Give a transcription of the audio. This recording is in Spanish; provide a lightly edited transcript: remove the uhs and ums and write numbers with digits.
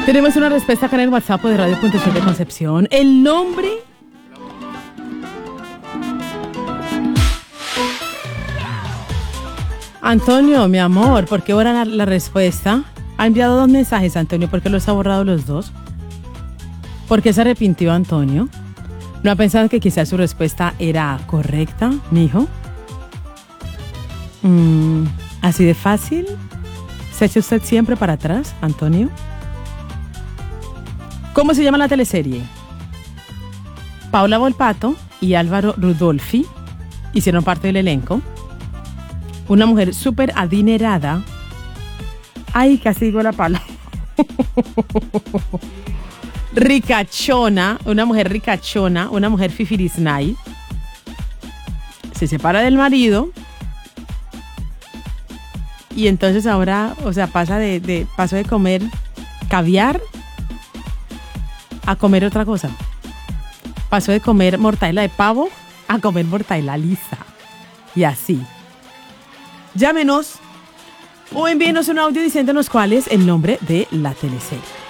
Tenemos una respuesta acá en el WhatsApp de Radio.7 Concepción. El nombre... Antonio, mi amor, ¿por qué borra la respuesta? Ha enviado 2 mensajes, Antonio. ¿Por qué los ha borrado los 2? ¿Por qué se arrepintió, Antonio? ¿No ha pensado que quizás su respuesta era correcta, mijo? ¿Así de fácil? ¿Se echa usted siempre para atrás, Antonio? ¿Cómo se llama la teleserie? Paula Volpato y Álvaro Rudolfi hicieron parte del elenco. Una mujer súper adinerada. Ay, casi digo la palabra. Ricachona, una mujer ricachona, una mujer fifirisnay. Se separa del marido. Y entonces ahora, o sea, pasó de comer caviar a comer otra cosa. Pasó de comer mortadela de pavo a comer mortadela lisa. Y así. Llámenos o envíenos un audio diciéndonos cuál es el nombre de la teleserie.